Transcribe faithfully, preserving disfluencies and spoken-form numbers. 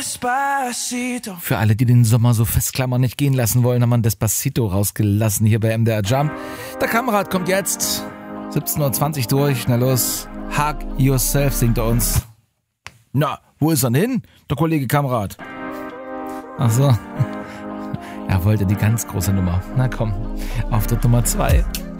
Despacito. Für alle, die den Sommer so festklammern nicht gehen lassen wollen, haben wir ein Despacito rausgelassen hier bei M D R Jump. Der Kamerad kommt jetzt. siebzehn Uhr zwanzig durch. Na los. Hug Yourself singt er uns. Na, wo ist er denn hin? Der Kollege Kamerad. Ach so. Er wollte die ganz große Nummer. Na komm, Auftritt Nummer zwei.